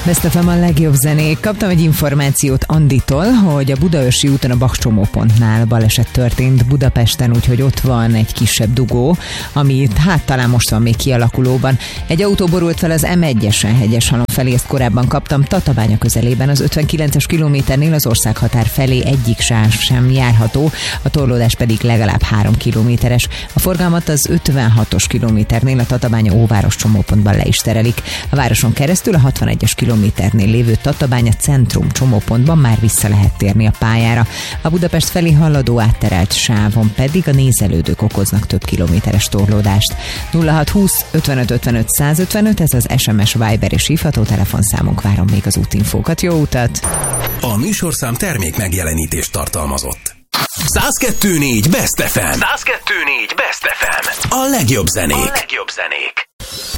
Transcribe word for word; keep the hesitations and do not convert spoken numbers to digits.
Best ef em a legjobb zenék. Kaptam egy információt Anditól, hogy a Budaörsi úton a Bach csomópontnál baleset történt Budapesten, úgyhogy ott van egy kisebb dugó, ami hát talán most van még kialakulóban. Egy autó borult fel az em egyesen Hegyeshalom felé, ezt korábban kaptam, Tatabánya közelében az ötvenkilences kilométernél az országhatár felé egyik sáv sem járható, a torlódás pedig legalább három kilométeres. A forgalmat az ötvenhatos kilométernél a Tatabánya-Óváros csomópontban le is terelik. A városon keresztül a hatvanegyes kilométernél lévő Tatabánya centrum csomópontban már vissza lehet térni a pályára. A Budapest felé haladó átterelt sávon pedig a nézelődők okoznak több kilométeres torlódást. nulla hat húsz ötvenöt ötvenöt százötvenöt, ez az es em es, Viber és hívható telefonszámunk, várom még az útinfókat. Jó utat! A műsorszám termék megjelenítést tartalmazott. száz kettő négy Best ef em. száz kettő négy Best ef em. A legjobb zenék. A legjobb zenék.